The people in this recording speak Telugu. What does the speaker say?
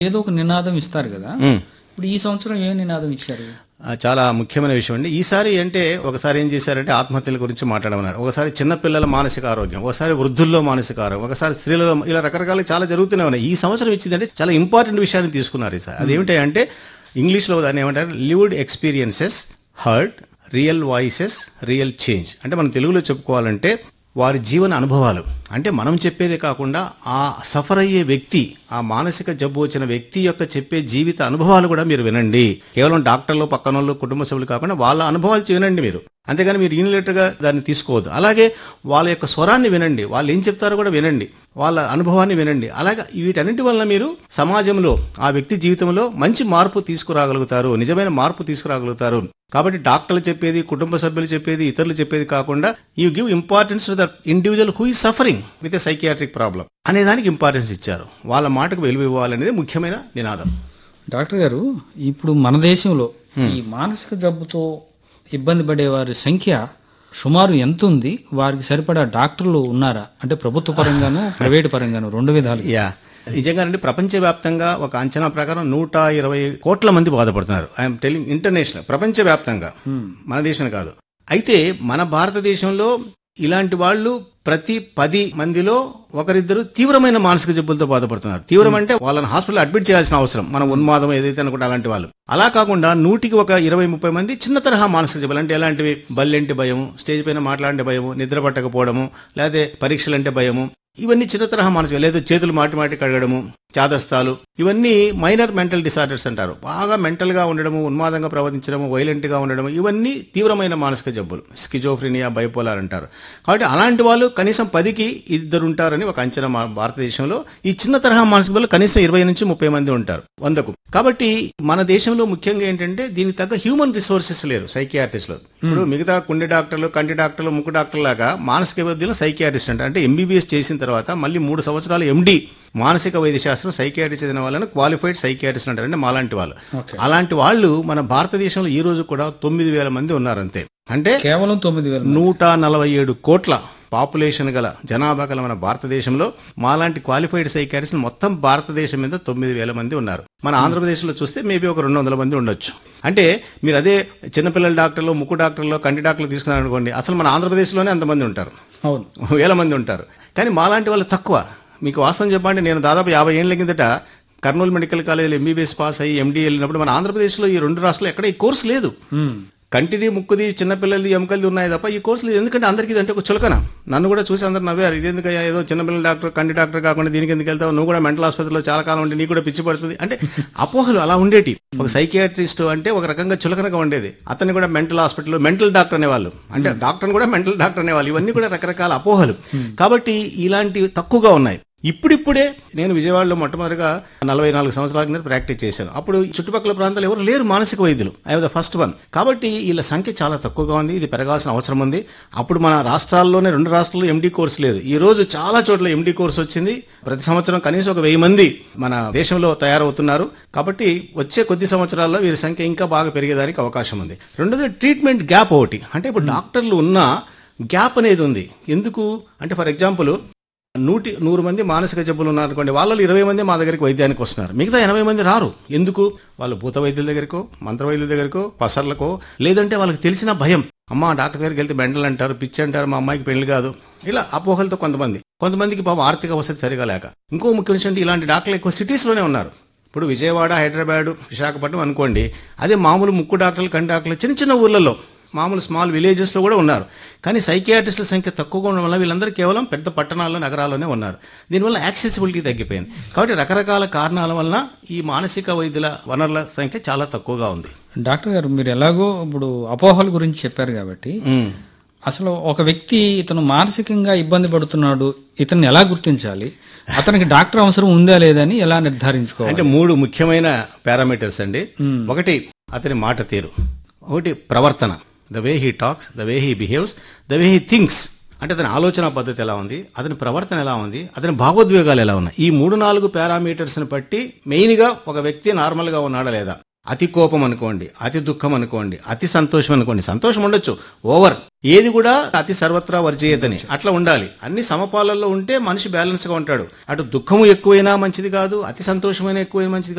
ఏదో ఒక నినాదం ఇస్తారు కదా. ఉమ్. ఇప్పుడు ఈ సంవత్సరం ఏ నినాదం ఇచ్చారు? చాలా ముఖ్యమైన విషయం అండి. ఈసారి అంటే ఒకసారి ఏం చేశారంటే ఆత్మహత్యల గురించి మాట్లాడమన్నారు, ఒకసారి చిన్నపిల్లల మానసిక ఆరోగ్యం, ఒకసారి వృద్ధుల్లో మానసిక ఆరోగ్యం, ఒకసారి స్త్రీలలో, ఇలా రకరకాల చాలా జరుగుతూనే ఉన్నాయి. ఈ సంవత్సరం ఇచ్చిందంటే చాలా ఇంపార్టెంట్ విషయాన్ని తీసుకున్నారు ఈసారి. అదేమిటి అంటే ఇంగ్లీష్లో దాన్ని ఏమంటారు, lived experiences, hurt, real voices, real change. అంటే మనం తెలుగులో చెప్పుకోవాలంటే వారి జీవన అనుభవాలు. అంటే మనం చెప్పేదే కాకుండా ఆ సఫర్ అయ్యే వ్యక్తి, ఆ మానసిక జబ్బు వచ్చిన వ్యక్తి యొక్క చెప్పే జీవిత అనుభవాలు కూడా మీరు వినండి. కేవలం డాక్టర్లు, పక్కన వాళ్ళు, కుటుంబ సభ్యులు కాకుండా వాళ్ళ అనుభవాలు వినండి మీరు. అంతేగాని మీరు యూనిలేటర్గా దాన్ని తీసుకోవద్దు. అలాగే వాళ్ళ యొక్క స్వరాన్ని వినండి, వాళ్ళు ఏం చెప్తారో కూడా వినండి, వాళ్ళ అనుభవాన్ని వినండి. అలాగే వీటన్నిటి వలన మీరు సమాజంలో ఆ వ్యక్తి జీవితంలో మంచి మార్పు తీసుకురాగలుగుతారు, నిజమైన మార్పు తీసుకురాగలుగుతారు. కాబట్టి డాక్టర్లు చెప్పేది, కుటుంబ సభ్యులు చెప్పేది, ఇతరులు చెప్పేది కాకుండా you give importance to the individual who is suffering with a psychiatric problem అనే దానికి ఇంపార్టెన్స్ ఇచ్చారు. వాళ్ళ మాటకు విలువ ఇవ్వాలనేది ముఖ్యమైన నినాదం. డాక్టర్ గారు, ఇప్పుడు మన దేశంలో ఈ మానసిక జబ్బుతో ఇబ్బంది పడే వారి సంఖ్య సుమారు ఎంత ఉంది? వారికి సరిపడా డాక్టర్లు ఉన్నారా? అంటే ప్రభుత్వ పరంగాను, ప్రైవేటు పరంగాను, రెండు విధాలు. నిజంగానండి, ప్రపంచవ్యాప్తంగా ఒక అంచనా ప్రకారం 120 కోట్ల మంది బాధపడుతున్నారు. ఐఎమ్ టెలింగ్ ఇంటర్నేషనల్, ప్రపంచవ్యాప్తంగా, మన దేశం కాదు. అయితే మన భారతదేశంలో ఇలాంటి వాళ్ళు ప్రతి 10 మందిలో ఒకరిద్దరు తీవ్రమైన మానసిక జబ్బులతో బాధపడుతున్నారు. తీవ్రం అంటే వాళ్ళని హాస్పిటల్ అడ్మిట్ చేయాల్సిన అవసరం, మనం ఉన్మాదం ఏదైతే అనుకుంటే అలాంటి వాళ్ళు. అలా కాకుండా 100కి ఒక 20-30 మంది చిన్న తరహా మానసిక జబ్బులు. అంటే ఎలాంటివి? బల్లెంటి భయం, స్టేజ్ పైన మాట్లాడే భయము, నిద్ర పట్టకపోవడము, లేదా పరీక్షలంటే భయము, ఇవన్నీ చిన్న తరహా మానసిక, లేదా చేతులు మాటి కడగడము, చాదస్తాలు, ఇవన్నీ మైనర్ మెంటల్ డిసార్డర్స్ అంటారు. బాగా మెంటల్ గా ఉండడము, ఉన్మాదంగా ప్రవర్తించడము, వైలెంట్ గా ఉండడము, ఇవన్నీ తీవ్రమైన మానసిక జబ్బులు, స్కిజోఫ్రీనియా, బైపోలార్ అంటారు. కాబట్టి అలాంటి వాళ్ళు కనీసం 10కి 2 ఉంటారని ఒక అంచనా. భారతదేశంలో ఈ చిన్న తరహా మానసిక జబ్బులు కనీసం 20 నుంచి 30 మంది ఉంటారు 100కు. కాబట్టి మన దేశంలో ముఖ్యంగా ఏంటంటే దీనికి తగ్గ హ్యూమన్ రిసోర్సెస్ లేరు సైకియాట్రిస్ట్ లో. ఇప్పుడు మిగతా గుండె డాక్టర్లు, కంటి డాక్టర్లు, ముక్కు డాక్టర్ లాగా మానసిక వైద్యులు సైకియాట్రిస్ట్ అంటే ఎంబీబీఎస్ చేసిన తర్వాత మళ్ళీ 3 సంవత్సరాలు ఎండి మానసిక వైద్య శాస్త్రం సైకియాట్రీ చదివిన వాళ్ళని క్వాలిఫైడ్ సైకియాట్రిస్ట్ అంటారు. అంటే మాలాంటి వాళ్ళు. అలాంటి వాళ్ళు మన భారతదేశంలో ఈ రోజు కూడా 9,000 మంది ఉన్నారు అంతే. అంటే కేవలం 9,000. 147 కోట్ల పాపులేషన్ గల, జనాభా గల మన భారతదేశంలో మాలాంటి క్వాలిఫైడ్ సైకియాట్రిస్ట్ మొత్తం భారతదేశం మీద 9,000 మంది ఉన్నారు. మన ఆంధ్రప్రదేశ్లో చూస్తే మేబీ ఒక 200 మంది ఉండొచ్చు. అంటే మీరు అదే చిన్నపిల్లల డాక్టర్లు, ముక్కు డాక్టర్లు, కంటి డాక్టర్లు తీసుకున్నారనుకోండి, అసలు మన ఆంధ్రప్రదేశ్లోనే అంతమంది ఉంటారు, 1000 మంది ఉంటారు. కానీ మాలాంటి వాళ్ళు తక్కువ. మీకు వాస్తవం చెప్పండి, నేను దాదాపు 50 ఏళ్ల కిందట కర్నూలు మెడికల్ కాలేజీలో ఎంబీబీఎస్ పాస్ అయ్యి ఎండీ వెళ్ళినప్పుడు మన ఆంధ్రప్రదేశ్లో ఈ 2 రాష్ట్రాల్లో ఎక్కడ ఈ కోర్సు లేదు. కంటిది, ముక్కుది, చిన్నపిల్లలది, ఎముకలది ఉన్నాయి తప్ప ఈ కోర్సు లేదు. ఎందుకంటే అందరికీ అంటే ఒక చులకన. నన్ను కూడా చూసి అందరు నవ్వారు, ఇదెందుకు ఏదో చిన్నపిల్లల డాక్టర్, కంటి డాక్టర్ కాకుండా దీనికి ఎందుకు వెళ్తావు, నువ్వు కూడా మెంటల్ ఆసుపత్రిలో చాలా కాలం ఉండి నీకు కూడా పిచ్చి పడుతుంది అంటే అపోహలు అలా ఉండేటి. ఒక సైకియాట్రిస్ట్ అంటే ఒక రకంగా చులకనగా ఉండేది. అతన్ని కూడా మెంటల్ హాస్పిటల్, మెంటల్ డాక్టర్ అనేవాళ్ళు, అంటే డాక్టర్ని కూడా మెంటల్ డాక్టర్ అనేవాళ్ళు. ఇవన్నీ కూడా రకరకాల అపోహలు. కాబట్టి ఇలాంటివి తక్కువగా ఉన్నాయి. ఇప్పుడిప్పుడే నేను విజయవాడలో మొట్టమొదటిగా 44 సంవత్సరాల కింద ప్రాక్టీస్ చేశాను. అప్పుడు చుట్టుపక్కల ప్రాంతాలు ఎవరు లేరు మానసిక వైద్యులు. I was the first one. కాబట్టి వీళ్ళ సంఖ్య చాలా తక్కువగా ఉంది. ఇది పెరగాల్సిన అవసరం ఉంది. అప్పుడు మన రాష్ట్రాల్లోనే 2 రాష్ట్రాల్లో ఎండీ కోర్సు లేదు. ఈ రోజు చాలా చోట్ల ఎండీ కోర్సు వచ్చింది. ప్రతి సంవత్సరం కనీసం ఒక 1000 మంది మన దేశంలో తయారవుతున్నారు. కాబట్టి వచ్చే కొద్ది సంవత్సరాల్లో వీరి సంఖ్య ఇంకా బాగా పెరిగేదానికి అవకాశం ఉంది. రెండోది ట్రీట్మెంట్ గ్యాప్ ఒకటి. అంటే ఇప్పుడు డాక్టర్లు ఉన్న గ్యాప్ అనేది ఉంది. ఎందుకు అంటే ఫర్ ఎగ్జాంపుల్ 100 మంది మానసిక జబ్బులు ఉన్నారనుకోండి, వాళ్ళలో 20 మంది మా దగ్గరికి వైద్యానికి వస్తున్నారు, మిగతా 80 మంది రారు. ఎందుకు? వాళ్ళు భూత వైద్యుల దగ్గరకో, మంత్ర వైద్యుల దగ్గరకో, పసర్లకో, లేదంటే వాళ్ళకి తెలిసిన భయం, అమ్మ డాక్టర్ దగ్గరికి వెళ్తే మెంటల్ అంటారు, పిచ్చి అంటారు, మా అమ్మాయికి పెళ్లి కాదు, ఇలా అపోహలతో కొంతమందికి పాపం ఆర్థిక వసతి సరిగా లేక. ఇంకో ముఖ్య విషయం, ఇలాంటి డాక్టర్లు ఎక్కువ సిటీస్ లోనే ఉన్నారు. ఇప్పుడు విజయవాడ, హైదరాబాద్, విశాఖపట్నం అనుకోండి, అదే మామూలు ముక్కు డాక్టర్లు, కంటి డాక్టర్లు చిన్న ఊర్లలో, మామూలు స్మాల్ విలేజెస్ లో కూడా ఉన్నారు. కానీ సైకియాట్రిస్టుల సంఖ్య తక్కువగా ఉండడం వల్ల వీళ్ళందరూ కేవలం పెద్ద పట్టణాల్లో, నగరాల్లోనే ఉన్నారు. దీనివల్ల యాక్సెసిబిలిటీ తగ్గిపోయింది. కాబట్టి రకరకాల కారణాల వల్ల ఈ మానసిక వైద్యుల వనరుల సంఖ్య చాలా తక్కువగా ఉంది. డాక్టర్ గారు, మీరు ఎలాగో ఇప్పుడు అపోహల గురించి చెప్పారు కాబట్టి, అసలు ఒక వ్యక్తి ఇతను మానసికంగా ఇబ్బంది పడుతున్నాడు, ఇతన్ని ఎలా గుర్తించాలి, అతనికి డాక్టర్ అవసరం ఉందా లేదని ఎలా నిర్ధారించుకోవాలి? అంటే 3 ముఖ్యమైన పారామీటర్స్ అండి. ఒకటి అతని మాట తీరు, ఒకటి ప్రవర్తన, the way he talks, the way he behaves, the way he thinks. అంటే అతని ఆలోచన పద్ధతి ఎలా ఉంది, అతని ప్రవర్తన ఎలా ఉంది, అతని భావోద్వేగాలు ఎలా ఉన్నాయి. ఈ 3-4 పారామీటర్స్ ని బట్టి మెయిన్ గా ఒక వ్యక్తి నార్మల్ గా ఉన్నాడా లేదా. అతి కోపం అనుకోండి, అతి దుఃఖం అనుకోండి, అతి సంతోషం అనుకోండి. సంతోషం ఉండొచ్చు, ఓవర్. ఏది కూడా అతి సర్వత్రా వర్జీయతని అట్లా ఉండాలి. అన్ని సమపాలల్లో ఉంటే మనిషి బ్యాలెన్స్ గా ఉంటాడు. అటు దుఃఖము ఎక్కువైనా మంచిది కాదు, అతి సంతోషమైనా ఎక్కువైనా మంచిది కాదు.